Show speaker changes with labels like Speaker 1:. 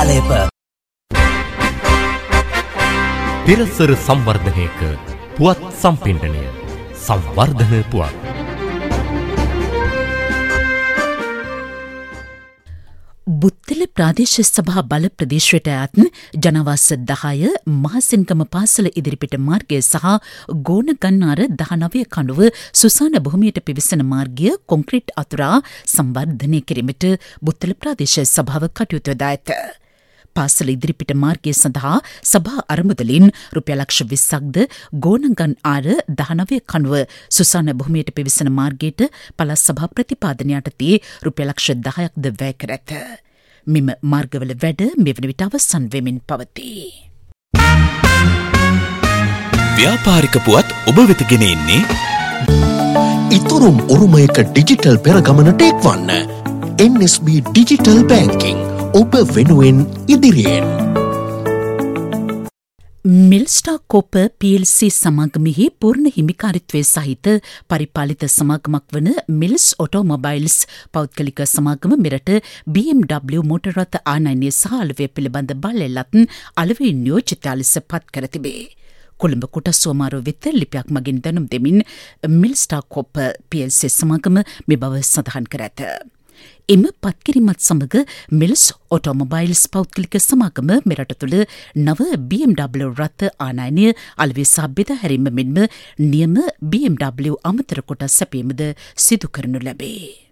Speaker 1: ආලේප
Speaker 2: පිරසර සංවර්ධනයක පුවත් සම්පින්ඩනය සංවර්ධන පුවත්.
Speaker 3: බුත්තල ප්‍රාදේශීය සභා බල ප්‍රදේශයට අයත් ජනවාස 10 මහසෙන්ගම පාසල ඉදිරිපිට මාර්ගය සහ ගෝනගන්නාර 19 කණුව සුසාන භූමියට පිවිසෙන මාර්ගය කොන්ක්‍රීට් අතුරා සංවර්ධනය කිරීමට බුත්තල ප්‍රාදේශීය සභාව කටයුතු යොදා ඇත. පාසල ඉදිරිපිට මාර්ගය සඳහා සභා අරමුදලින් රුපියල් ලක්ෂ 20ක්ද ගෝනගන් ආර 19 කණුව සුසාන භූමියට පිවිසෙන මාර්ගයට පළාත් සභා ප්‍රතිපාදනය යටතේ රුපියල් ලක්ෂ 10ක්ද වැය කර ඇත. මෙම මාර්ගවල වැඩ මෙවන විට අවසන් වෙමින් පවතී.
Speaker 4: ව්‍යාපාරික පුවත් ඔබ වෙත ගෙන එන්නේ
Speaker 5: ඉතුරුම් උරුමයක ඩිජිටල් පෙරගමනට එක්වන්න NSB ඩිජිටල් බැංකිං ඔබ වෙනුවෙන් ඉදිරියෙන්.
Speaker 3: මිල්ස්ටා කෝප PLC සමාගමෙහි පූර්ණ හිමිකාරිත්වය සහිත පරිපාලිත සමාගමක් වන මිල්ස් ඔටෝමොබයිල්ස් පෞද්ගලික සමාගම මෙරට BMW මෝටර් රථ ආනයනය සහ අලෙවිය පිළිබඳ බලයලත් අලෙවි නියෝජිතයා ලෙස පත් කර තිබේ. කොළඹ කොටස් සෝමාරෝ වෙත ලිපියක් මගින් දැනුම් දෙමින් මිල්ස්ටා කෝප PLC සමාගම මේ බව සඳහන් කර ඇත. එම පත්කිරීමත් සමග මිල්ස් ඔටෝමොබයිල්ස් පෞද්ගලික සමාගම මෙරට තුළ නව BMW රථ ආනයනය අලෙවි සහ බෙදා හැරීම මෙන්ම නියම BMW අමතර කොටස් සැපීමද සිදු කරනු ලැබේ.